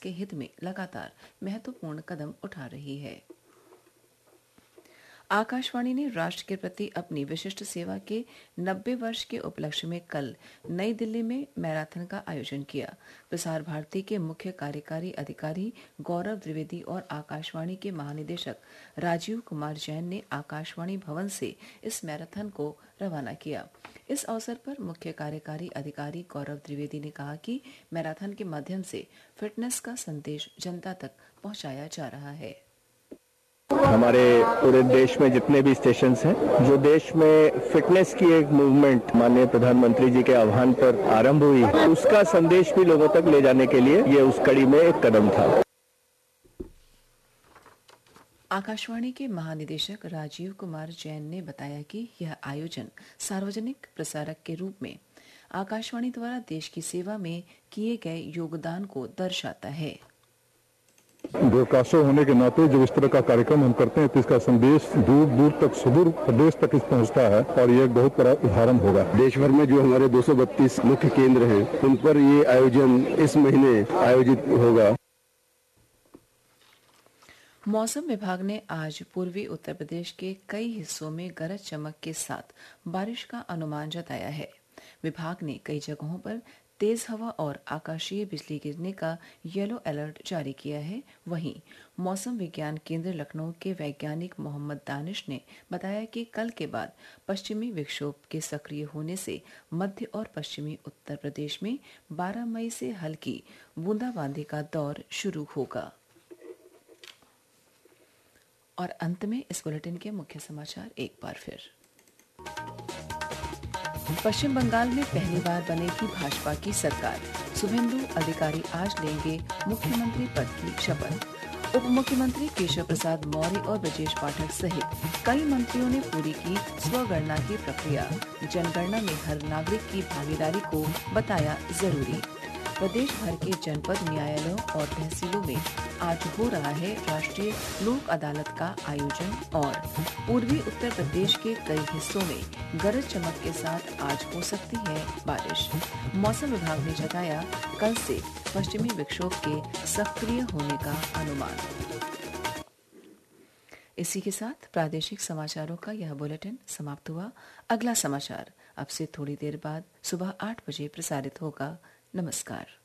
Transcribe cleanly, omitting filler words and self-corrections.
के हित में लगातार महत्वपूर्ण कदम उठा रही है। आकाशवाणी ने राष्ट्र के प्रति अपनी विशिष्ट सेवा के 90 वर्ष के उपलक्ष्य में कल नई दिल्ली में मैराथन का आयोजन किया। प्रसार भारती के मुख्य कार्यकारी अधिकारी गौरव द्विवेदी और आकाशवाणी के महानिदेशक राजीव कुमार जैन ने आकाशवाणी भवन से इस मैराथन को रवाना किया। इस अवसर पर मुख्य कार्यकारी अधिकारी गौरव द्विवेदी ने कहा कि मैराथन के माध्यम से फिटनेस का संदेश जनता तक पहुंचाया जा रहा है। हमारे पूरे देश में जितने भी स्टेशंस हैं, जो देश में फिटनेस की एक मूवमेंट माननीय प्रधानमंत्री जी के आह्वान पर आरंभ हुई, उसका संदेश भी लोगों तक ले जाने के लिए ये उस कड़ी में एक कदम था। आकाशवाणी के महानिदेशक राजीव कुमार जैन ने बताया कि यह आयोजन सार्वजनिक प्रसारक के रूप में आकाशवाणी द्वारा देश की सेवा में किए गए योगदान को दर्शाता है। ब्रॉडकास्टर होने के नाते जब इस तरह का कार्यक्रम हम करते हैं तो इसका संदेश दूर दूर तक, सुदूर प्रदेश तक पहुंचता है और ये एक बहुत बड़ा उदाहरण होगा। देश भर में जो हमारे 232 मुख्य केंद्र हैं, उन पर ये आयोजन इस महीने आयोजित होगा। मौसम विभाग ने आज पूर्वी उत्तर प्रदेश के कई हिस्सों में गरज चमक के साथ बारिश का अनुमान जताया है। विभाग ने कई जगहों पर तेज हवा और आकाशीय बिजली गिरने का येलो अलर्ट जारी किया है। वहीं मौसम विज्ञान केंद्र लखनऊ के वैज्ञानिक मोहम्मद दानिश ने बताया कि कल के बाद पश्चिमी विक्षोभ के सक्रिय होने से मध्य और पश्चिमी उत्तर प्रदेश में 12 मई से हल्की बूंदाबांदी का दौर शुरू होगा। और अंत में इस बुलेटिन के मुख्य समाचार एक बार फिर। पश्चिम बंगाल में पहली बार बनेगी भाजपा की सरकार। शुभेंदु अधिकारी आज लेंगे मुख्यमंत्री पद की शपथ। उप मुख्यमंत्री केशव प्रसाद मौर्य और ब्रजेश पाठक सहित कई मंत्रियों ने पूरी की स्वगणना की प्रक्रिया। जनगणना में हर नागरिक की भागीदारी को बताया जरूरी। प्रदेश भर के जनपद न्यायालयों और तहसीलों में आज हो रहा है राष्ट्रीय लोक अदालत का आयोजन। और पूर्वी उत्तर प्रदेश के कई हिस्सों में गरज चमक के साथ आज हो सकती है बारिश। मौसम विभाग ने जताया कल से पश्चिमी विक्षोभ के सक्रिय होने का अनुमान। इसी के साथ प्रादेशिक समाचारों का यह बुलेटिन समाप्त हुआ। अगला समाचार अब से थोड़ी देर बाद सुबह 8 बजे प्रसारित होगा। नमस्कार।